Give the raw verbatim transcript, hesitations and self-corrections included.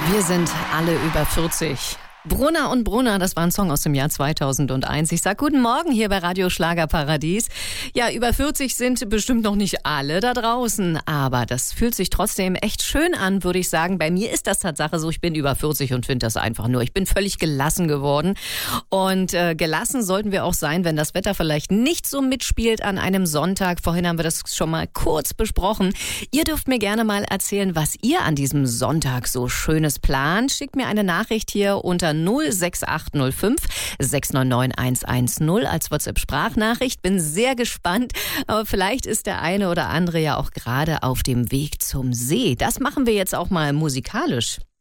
Wir sind alle über vierzig. Brunner und Brunner, das war ein Song aus dem Jahr zweitausendeins. Ich sag guten Morgen hier bei Radio Schlagerparadies. Ja, über vierzig sind bestimmt noch nicht alle da draußen, aber das fühlt sich trotzdem echt schön an, würde ich sagen. Bei mir ist das Tatsache so, ich bin über vierzig und finde das einfach nur. Ich bin völlig gelassen geworden und äh, gelassen sollten wir auch sein, wenn das Wetter vielleicht nicht so mitspielt an einem Sonntag. Vorhin haben wir das schon mal kurz besprochen. Ihr dürft mir gerne mal erzählen, was ihr an diesem Sonntag so Schönes plant. Schickt mir eine Nachricht hier unter null sechs acht null fünf sechs neun neun eins eins null als WhatsApp-Sprachnachricht. Bin sehr gespannt, aber vielleicht ist der eine oder andere ja auch gerade auf dem Weg zum See. Das machen wir jetzt auch mal musikalisch.